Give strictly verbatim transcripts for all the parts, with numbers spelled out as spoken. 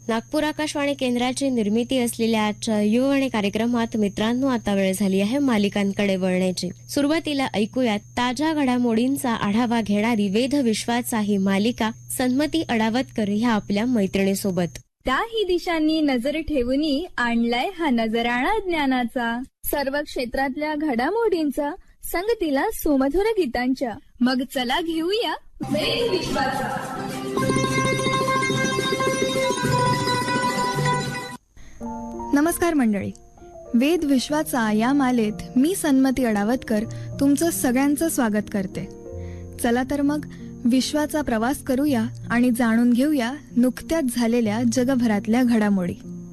नागपूर आकाशवाणी केंद्राची निर्मिती असलेल्या आजच्या युवावाणी कार्यक्रमात मित्रांनो आता वेळ झाली आहे मालिकांकडे वळण्याची. सुरुवातीला ऐकूयात ताज्या घडामोडींचा आढावा घेणारी वेध विश्वाचा ही मालिका सन्मती अडावतकर ह्या आपल्या मैत्रिणीसोबत. त्याही दिशांनी नजर ठेवून आणलाय हा नजराणा ज्ञानाचा, सर्व क्षेत्रातल्या घडामोडींचा, संगतीला सुमधुर गीतांच्या. मग चला घेऊया वेध विश्वाचा. नमस्कार मंडळी, वेद विश्वाचा या मालेत मी सन्मती अडावतकर तुमचं सगळ्यांचं स्वागत करते. चला तर मग विश्वाचा प्रवास करूया आणि जाणून घेऊया नुकत्याच झालेल्या जगभरातल्या घडामोडी.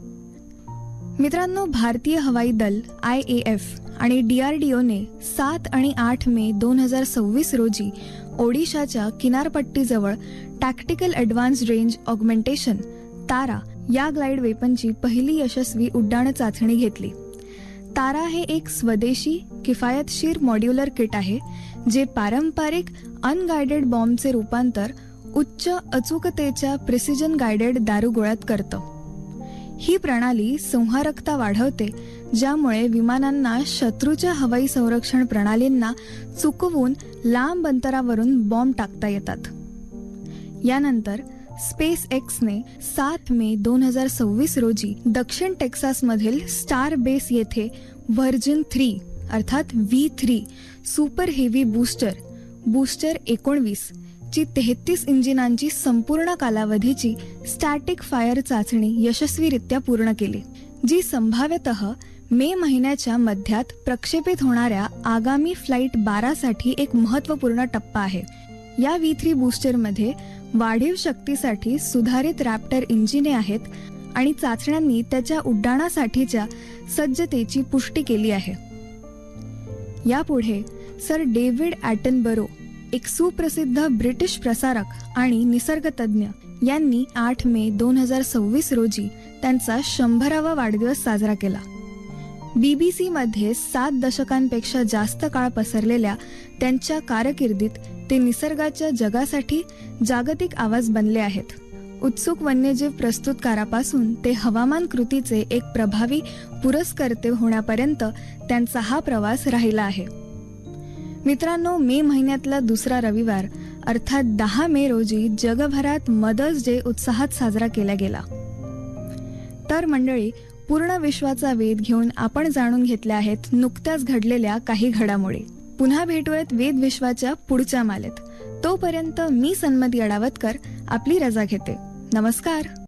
मित्रांनो, भारतीय हवाई दल आय ए एफ आणि डी आर डी ओने सात आणि आठ मे दोन हजार सव्वीस रोजी ओडिशाच्या किनारपट्टीजवळ टॅक्टिकल ॲडव्हान्स रेंज ऑगमेंटेशन तारा या ग्लाइड वेपनची पहिली यशस्वी उड्डाण चाचणी घेतली. तारा हे एक स्वदेशी किफायतशीर मॉड्युलर किट आहे जे पारंपरिक अनगायडेड बॉम्बचे रूपांतर उच्च अचूकतेच्या प्रिसिजन गायडेड दारुगोळ्यात करतं. ही प्रणाली संहारकता वाढवते, ज्यामुळे विमानांना शत्रूच्या हवाई संरक्षण प्रणालींना चुकवून लांब अंतरावरून बॉम्ब टाकता येतात. यानंतर स्पेस एक्सने सात मे दोन हजार सव्वीस रोजी दक्षिण टेक्सासमधील स्टार बेस येथे व्हर्जिन थ्री अर्थात V three super heavy booster booster एकोणवीस ची तेहतीस इंजिनांची संपूर्ण कालावधीची स्टॅटिक फायर चाचणी यशस्वीरित्या पूर्ण केली, जी संभाव्यतः मे महिन्याच्या मध्यात प्रक्षेपित होणाऱ्या आगामी फ्लाईट बारा साठी एक महत्त्वपूर्ण टप्पा आहे. या व्ही थ्री बूस्टरमध्ये वाढीव शक्तीसाठी सुधारित रॅप्टर इंजिने आहेत आणि चाचण्यांनी त्याच्या उड्डाणासाठीच्या सज्जतेची पुष्टी केली आहे. यापुढे सर डेव्हिड ॲटनबरो, एक सुप्रसिद्ध ब्रिटिश प्रसारक आणि निसर्गतज्ञ, यांनी आठ मे दोन हजार सव्वीस रोजी त्यांचा शंभरावा वाढदिवस साजरा केला. बीबीसी मध्ये सात दशकांपेक्षा जास्त काळ पसरलेल्या त्यांच्या कारकिर्दीत ते निसर्गाच्या जगासाठी जागतिक आवाज बनले आहेत. उत्सुक वन्यजीव प्रस्तुतकारापासून ते हवामान कृतीचे एक प्रभावी पुरस्कर्ते होण्यापर्यंत त्यांचा हा प्रवास राहिला आहे. मित्रांनो, मे महिन्यातला दुसरा रविवार अर्थात दहा मे रोजी जगभरात मदर्स डे उत्साहात साजरा केला गेला. तर मंडळी, पूर्ण विश्वाचा वेध घेऊन आपण जाणून घेतल्या आहेत नुकत्याच घडलेल्या काही घडामोडी. पुन्हा भेटूयात वेद विश्वाच्या पुढच्या मालेत. तोपर्यंत मी सन्मती अडावतकर आपली रजा घेते. नमस्कार.